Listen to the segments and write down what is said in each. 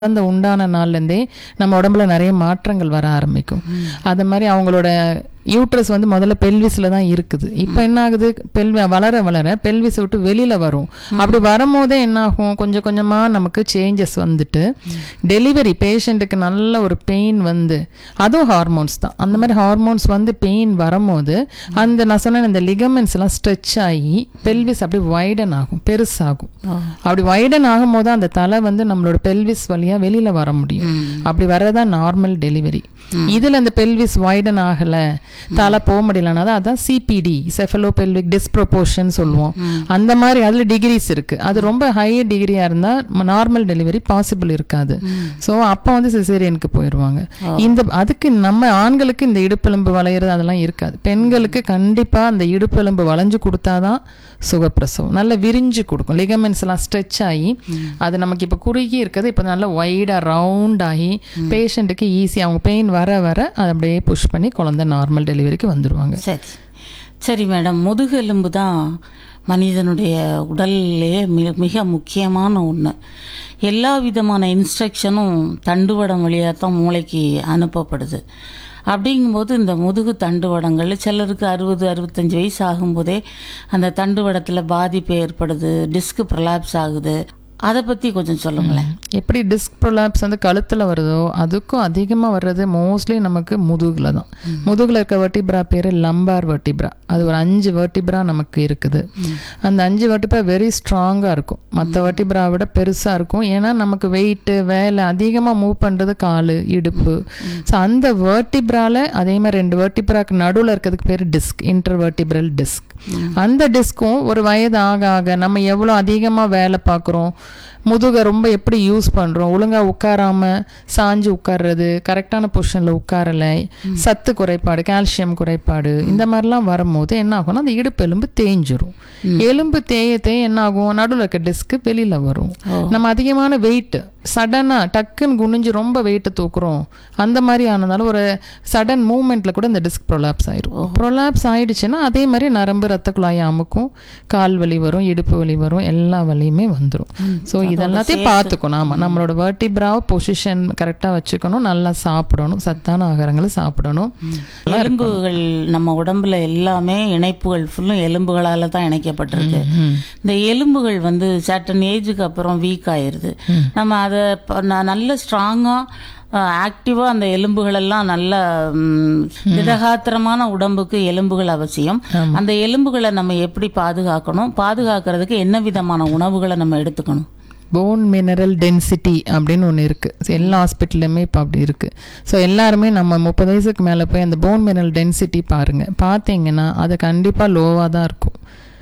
குழந்தை உண்டான நாள்லேருந்தே நம்ம உடம்புல நிறைய மாற்றங்கள் வர ஆரம்பிக்கும். அது மாதிரி அவங்களோட யூட்ரஸ் வந்து முதல்ல பெல்விஸில் தான் இருக்குது. இப்போ என்ன ஆகுது, வளர வளர பெல்விஸை விட்டு வெளியில் வரும். அப்படி வரும்போதே என்ன ஆகும், கொஞ்சம் கொஞ்சமாக நமக்கு சேஞ்சஸ் வந்துட்டு டெலிவரி பேஷண்ட்டுக்கு நல்ல ஒரு பெயின் வந்து, அதுவும் ஹார்மோன்ஸ் தான். அந்த மாதிரி ஹார்மோன்ஸ் வந்து பெயின் வரும்போது அந்த நான் சொன்ன இந்த லிகமெண்ட்ஸ் எல்லாம் ஸ்ட்ரெச் ஆகி பெல்விஸ் அப்படி வைடன் ஆகும், பெருசாகும். அப்படி வைடன் ஆகும் போது அந்த தலை வந்து நம்மளோட பெல்விஸ் வழியாக வெளியில் வர முடியும். அப்படி வரதான் நார்மல் டெலிவரி. இதில் அந்த பெல்விஸ் வைடன் ஆகலை, தலை போக முடியலன்னா அதான் சிபிடி, செஃபலோபெல்விக் டிஸ்ப்ரொபோர்ஷன் சொல்லுவோம். அந்த மாதிரி அதில் டிகிரிஸ் இருக்கு. அது ரொம்ப ஹை டிகிரியா இருந்தால் நார்மல் டெலிவரி பாசிபிள் இருக்காது. ஸோ அப்போ வந்து சிசேரியனுக்கு போயிடுவாங்க. அதுக்கு நம்ம ஆண்களுக்கு இந்த இடுப்பெலும்பு வளையிறது அதெல்லாம் இருக்காது. பெண்களுக்கு கண்டிப்பா அந்த இடுப்பெலும்பு வளைஞ்சு கொடுத்தாதான் சுகப்பிரசவம் நல்லா விரிஞ்சு கொடுக்கும். லிகமெண்ட்ஸ் எல்லாம் ஸ்ட்ரெச் ஆகி அது நமக்கு இப்போ குறுகி இருக்கிறது இப்போ நல்லா வைடா ரவுண்ட் ஆகி பேஷண்ட்டுக்கு ஈஸி, அவங்க பெயின் வர வர அதை அப்படியே புஷ் பண்ணி குழந்தை நார்மல் டெலிவரிக்கு வந்துடுவாங்க. சரி சரி மேடம், முதுகெலும்பு தான் மனிதனுடைய உடல்லே மிக முக்கியமான ஒன்று. எல்லா விதமான இன்ஸ்ட்ரக்ஷனும் தண்டுவடம் வழியாக தான் மூளைக்கு அனுப்பப்படுது. அப்படிங்கும்போது இந்த முதுகு தண்டுவடங்கள் சிலருக்கு 60-65 வயசு ஆகும்போதே அந்த தண்டுவடத்தில் பாதிப்பு ஏற்படுது, டிஸ்க் ப்ரொலாப்ஸ் ஆகுது. அதை பற்றி கொஞ்சம் சொல்லுங்களேன். எப்படி டிஸ்க் ப்ரொலாப்ஸ் வந்து கழுத்தில் வருதோ அதுக்கும் அதிகமாக வர்றது மோஸ்ட்லி நமக்கு முதுகில் தான். முதுகில் இருக்க வெர்டிப்ரா பேர் லம்பார் வெர்டிப்ரா. அது ஒரு 5 வெர்டிப்ரா நமக்கு இருக்குது. அந்த 5 வெர்டிப்ரா வெரி ஸ்ட்ராங்காக இருக்கும், மற்ற வெர்டிப்ரா விட பெருசாக இருக்கும். ஏன்னா நமக்கு வெயிட்டு வேலை அதிகமாக மூவ் பண்ணுறது கால் இடுப்பு. ஸோ அந்த வெர்டிப்ரால அதே மாதிரி 2 வெர்டிப்ராக்கு நடுவில் இருக்கிறதுக்கு பேர் டிஸ்க், இன்டர்வெர்டிப்ரல் டிஸ்க். அந்த டிஸ்க்கும் ஒரு வயது ஆக ஆக நம்ம எவ்வளோ அதிகமாக வேலை பார்க்குறோம், முதுகை ரொம்ப எப்படி யூஸ் பண்ணுறோம், ஒழுங்காக உட்காராமல் சாஞ்சு உட்கார்றது, கரெக்டான பொசிஷனில் உட்காரலை, சத்து குறைபாடு, கால்சியம் குறைபாடு, இந்த மாதிரிலாம் வரும்போது என்ன ஆகும்னா அந்த இடுப்பு எலும்பு தேஞ்சிரும். எலும்பு தேய தேய என்ன ஆகும், நடுவில் இருக்க டிஸ்க்கு வெளியில் வரும். நம்ம அதிகமான வெயிட்டு சடனாக டக்குன்னு குனிஞ்சு ரொம்ப வெயிட்டு தூக்குறோம், அந்த மாதிரி ஆனதால ஒரு சடன் மூமெண்ட்டில் கூட இந்த டிஸ்க் ப்ரொலாப்ஸ் ஆயிரும். ப்ரொலாப்ஸ் ஆயிடுச்சுன்னா அதே மாதிரி நரம்பு ரத்த குழாய் அமுக்கும், கால் வலி வரும், இடுப்பு வலி வரும், எல்லா வலியுமே வந்துடும். ஸோ இதெல்லாத்தையும் பார்த்துக்கணும். ஆமாம், நம்மளோட வெர்டிப்ராவை பொசிஷன் கரெக்டாக வச்சுக்கணும், நல்லா சாப்பிடணும், சத்தான ஆகாரங்களை சாப்பிடணும். எலும்புகள் நம்ம உடம்புல எல்லாமே இணைப்புகள் ஃபுல்லும் எலும்புகளால் தான் இணைக்கப்பட்டிருக்கு. இந்த எலும்புகள் வந்து சர்டன் ஏஜுக்கு அப்புறம் வீக் ஆயிடுது. நம்ம அதை நல்ல ஸ்ட்ராங்காக ஆக்டிவாக அந்த எலும்புகளெல்லாம் நல்ல திடகாத்திரமான உடம்புக்கு எலும்புகள் அவசியம். அந்த எலும்புகளை நம்ம எப்படி பாதுகாக்கணும், பாதுகாக்கிறதுக்கு என்ன விதமான உணவுகளை நம்ம எடுத்துக்கணும்? போன் மினரல் டென்சிட்டி அப்படின்னு ஒன்று இருக்குது, எல்லா ஹாஸ்பிட்டல்லையுமே இப்போ அப்படி இருக்குது. ஸோ எல்லாருமே நம்ம 30 வயசுக்கு மேலே போய் அந்த போன் மினரல் டென்சிட்டி பாருங்கள், பார்த்தீங்கன்னா அது கண்டிப்பாக லோவாக தான் இருக்கும்.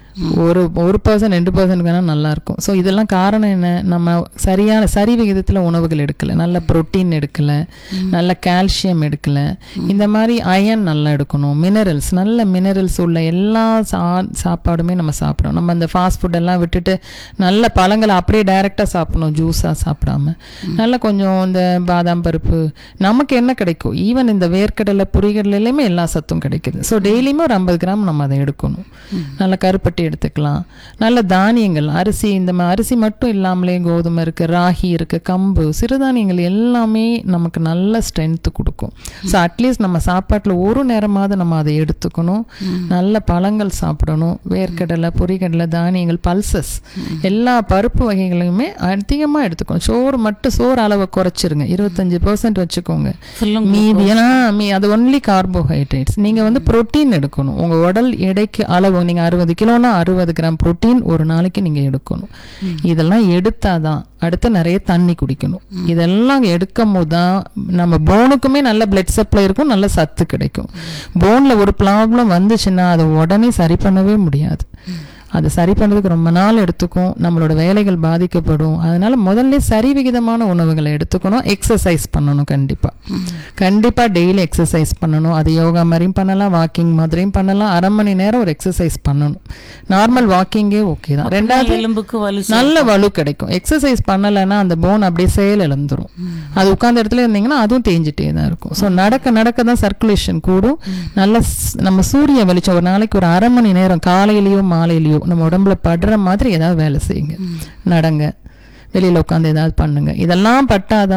1% 2% வேணால் நல்லாயிருக்கும். ஸோ இதெல்லாம் காரணம் என்ன, நம்ம சரி விகிதத்தில் உணவுகள் எடுக்கலை, நல்ல ப்ரோட்டீன் எடுக்கலை, நல்ல கால்சியம் எடுக்கலை, இந்த மாதிரி அயன் நல்லா எடுக்கணும், மினரல்ஸ் நல்ல மினரல்ஸ் உள்ள எல்லா சாப்பாடுமே நம்ம சாப்பிடணும். நம்ம அந்த ஃபாஸ்ட் ஃபுட்டெல்லாம் விட்டுட்டு நல்ல பழங்களை அப்படியே டைரெக்டாக சாப்பிடணும், ஜூஸாக சாப்பிடாம. நல்லா கொஞ்சம் இந்த பாதாம் பருப்பு நமக்கு என்ன கிடைக்கும், ஈவன் இந்த வேர்க்கடலை பொரிகடலையுமே எல்லா சத்தும் கிடைக்குது. ஸோ டெய்லியுமே ஒரு 50 கிராம் நம்ம அதை எடுக்கணும். நல்ல கருப்பட்டி எடுத்துக்கலாம், நல்ல தானியங்கள், அரிசி, இந்த அரிசி மட்டும் இல்லாமலே கோதுமை இருக்கு, ராகி இருக்கு, கம்பு, சிறுதானியங்கள் எல்லாமே நமக்கு நல்ல ஸ்ட்ரென்த் கொடுக்கும். ஸோ அட்லீஸ்ட் நம்ம சாப்பாட்டில் ஒரு நேரமாவது நம்ம அதை எடுத்துக்கணும். நல்ல பழங்கள் சாப்பிடணும், வேர்க்கடலை, பொரிகடலை, தானியங்கள், பல்சஸ், எல்லா பருப்பு வகைகளையுமே அதிகமாக எடுத்துக்கணும். சோறு அளவை குறைச்சிருங்க, 25% வச்சுக்கோங்க. அது ஒன்லி கார்போஹைட்ரேட்ஸ். நீங்கள் வந்து புரோட்டீன் எடுக்கணும். உங்கள் உடல் எடைக்கு அளவு நீங்கள் 60 கிலோனா 60 கிராம் புரோட்டீன் ஒரு நாளைக்கு நீங்கள் எடுக்கணும். இதெல்லாம் எடுத்தாதான், அடுத்து நிறைய தண்ணி குடிக்கணும். இதெல்லாம் எடுக்கும் போது தான் நம்ம போனுக்குமே நல்ல பிளட் சப்ளை இருக்கும், நல்ல சத்து கிடைக்கும். போனில் ஒரு ப்ராப்ளம் வந்துச்சுன்னா அதை உடனே சரி பண்ணவே முடியாது. அது சரி பண்ணுறதுக்கு ரொம்ப நாள் எடுத்துக்கும், நம்மளோட வேலைகள் பாதிக்கப்படும். அதனால முதல்ல சரி விகிதமான உணவுகளை எடுத்துக்கணும். எக்ஸசைஸ் பண்ணணும், கண்டிப்பாக டெய்லி எக்ஸசைஸ் பண்ணணும். அது யோகா மாதிரியும் பண்ணலாம், வாக்கிங் மாதிரியும் பண்ணலாம். 1/2 மணி நேரம் ஒரு எக்ஸசைஸ் பண்ணணும். நார்மல் வாக்கிங்கே ஓகே தான். 2வது எலும்புக்கு நல்ல வலு கிடைக்கும். எக்ஸசைஸ் பண்ணலைன்னா அந்த போன் அப்படியே செயல் இழந்துரும். அது உட்கார்ந்த இடத்துல இருந்தீங்கன்னா அதுவும் தேஞ்சிட்டே தான் இருக்கும். ஸோ நடக்க தான் சர்க்குலேஷன் கூடும். நல்ல நம்ம சூரிய வெளிச்சம் ஒரு நாளைக்கு ஒரு 1/2 மணி நேரம் காலையிலையோ மாலையிலையோ நம்ம உடம்புல படுற மாதிரி ஏதாவது வேலை செய்யுங்க, நடங்க, வெளியில் உட்காந்து ஏதாவது பண்ணுங்க. இதெல்லாம் பட்டாதான்